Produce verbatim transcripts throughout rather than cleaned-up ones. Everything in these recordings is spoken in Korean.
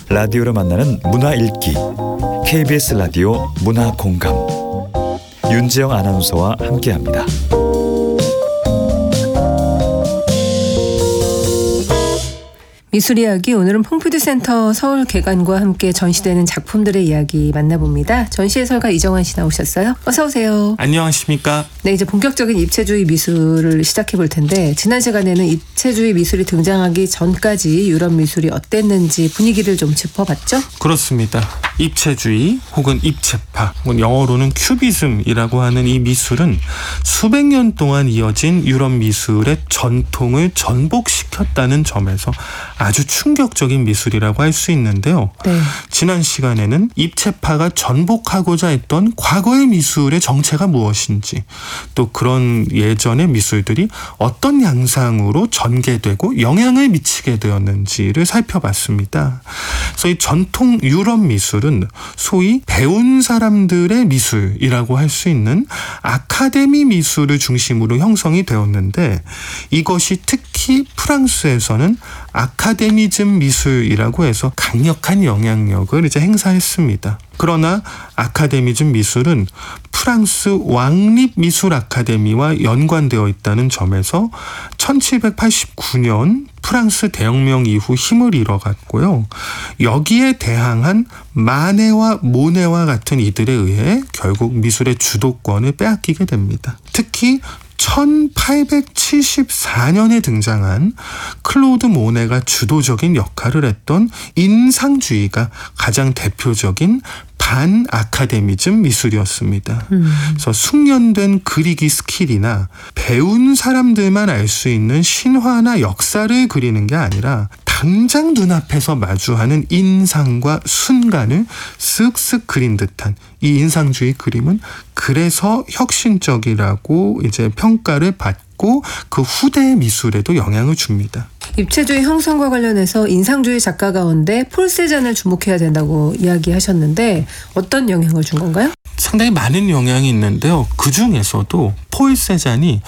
라디오로 만나는 문화 읽기 케이비에스 라디오 문화 공감 윤지영 아나운서와 함께합니다. 미술 이야기, 오늘은 퐁푸드센터 서울개관과 함께 전시되는 작품들의 이야기 만나봅니다. 전시 해설가 이정환 씨 나오셨어요. 어서 오세요. 안녕하십니까. 네, 이제 본격적인 입체주의 미술을 시작해 볼 텐데, 지난 시간에는 입체주의 미술이 등장하기 전까지 유럽 미술이 어땠는지 분위기를 좀 짚어봤죠? 그렇습니다. 입체주의 혹은 입체파, 영어로는 큐비즘이라고 하는 이 미술은 수백 년 동안 이어진 유럽 미술의 전통을 전복시켰다는 점에서 아주 충격적인 미술이라고 할 수 있는데요. 네. 지난 시간에는 입체파가 전복하고자 했던 과거의 미술의 정체가 무엇인지, 또 그런 예전의 미술들이 어떤 양상으로 전개되고 영향을 미치게 되었는지를 살펴봤습니다. 그래서 이 전통 유럽 미술은 소위 배운 사람들의 미술이라고 할 수 있는 아카데미 미술을 중심으로 형성이 되었는데, 이것이 특히 프랑스에서는 아카데미즘 미술이라고 해서 강력한 영향력을 이제 행사했습니다. 그러나 아카데미즘 미술은 프랑스 왕립 미술 아카데미와 연관되어 있다는 점에서 천칠백팔십구 년 프랑스 대혁명 이후 힘을 잃어갔고요. 여기에 대항한 마네와 모네와 같은 이들에 의해 결국 미술의 주도권을 빼앗기게 됩니다. 특히 천팔백칠십사 년에 등장한 클로드 모네가 주도적인 역할을 했던 인상주의가 가장 대표적인 반아카데미즘 미술이었습니다. 음. 그래서 숙련된 그리기 스킬이나 배운 사람들만 알 수 있는 신화나 역사를 그리는 게 아니라 당장 눈앞에서 마주하는 인상과 순간을 쓱쓱 그린 듯한 이 인상주의 그림은 그래서 혁신적이라고 이제 평가를 받고 그 후대의 미술에도 영향을 줍니다. 입체주의 형성과 관련해서 인상주의 작가 가운데 폴 세잔을 주목해야 된다고 이야기하셨는데, 어떤 영향을 준 건가요? 상당히 많은 영향이 있는데요. 그 중에서도 폴 세잔이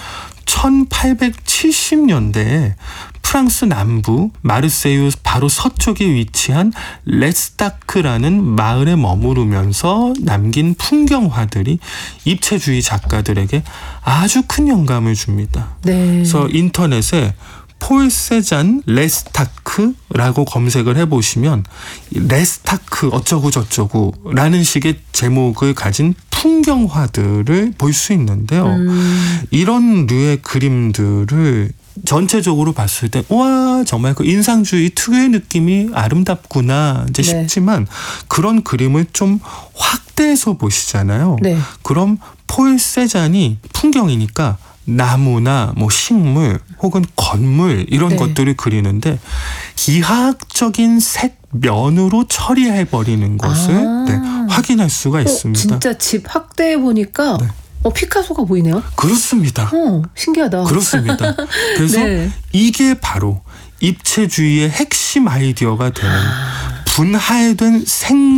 천팔백칠십 년대에 프랑스 남부 마르세유 바로 서쪽에 위치한 레스타크라는 마을에 머무르면서 남긴 풍경화들이 입체주의 작가들에게 아주 큰 영감을 줍니다. 네. 그래서 인터넷에 폴 세잔 레스타크라고 검색을 해보시면 레스타크 어쩌고 저쩌고 라는 식의 제목을 가진 풍경화들을 볼 수 있는데요. 음. 이런 류의 그림들을 전체적으로 봤을 때, 와, 정말 그 인상주의 특유의 느낌이 아름답구나 이제 네. 싶지만, 그런 그림을 좀 확대해서 보시잖아요. 네. 그럼 폴 세잔이 풍경이니까 나무나 뭐 식물 혹은 건물 이런 네. 것들을 그리는데 기하학적인 색면으로 처리해버리는 것을 아. 네, 확인할 수가 있습니다. 어, 진짜 집 확대해 보니까 네. 어, 피카소가 보이네요. 그렇습니다. 어, 신기하다. 그렇습니다. 그래서 네. 이게 바로 입체주의의 핵심 아이디어가 되는 아. 분할된 생